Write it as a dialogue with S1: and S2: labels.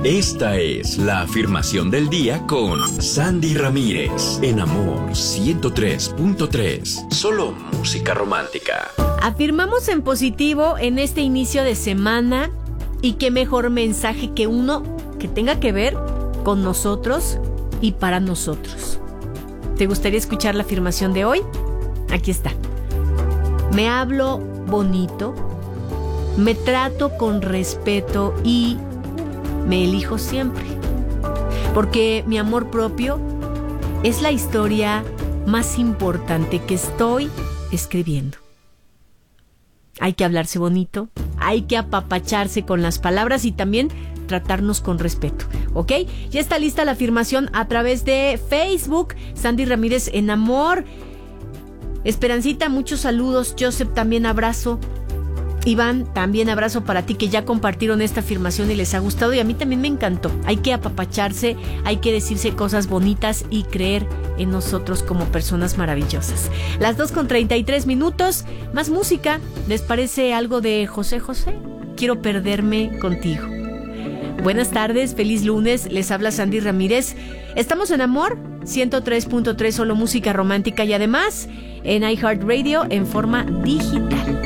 S1: Esta es la afirmación del día con Sandy Ramírez en Amor 103.3. Solo música romántica.
S2: Afirmamos en positivo en este inicio de semana, y qué mejor mensaje que uno que tenga que ver con nosotros y para nosotros. ¿Te gustaría escuchar la afirmación de hoy? Aquí está. Me hablo bonito, me trato con respeto y me elijo siempre. Porque mi amor propio es la historia más importante que estoy escribiendo. Hay que hablarse bonito, hay que apapacharse con las palabras y también tratarnos con respeto, ¿ok? Ya está lista la afirmación a través de Facebook, Sandy Ramírez en Amor. Esperancita, muchos saludos. Joseph, también abrazo. Iván, también abrazo para ti, que ya compartieron esta afirmación y les ha gustado, y a mí también me encantó. Hay que apapacharse, hay que decirse cosas bonitas y creer en nosotros como personas maravillosas. Las 2:33. Más música. ¿Les parece algo de José José? Quiero perderme contigo. Buenas tardes, feliz lunes, les habla Sandy Ramírez. Estamos en Amor 103.3, solo música romántica, y además en iHeartRadio en forma digital.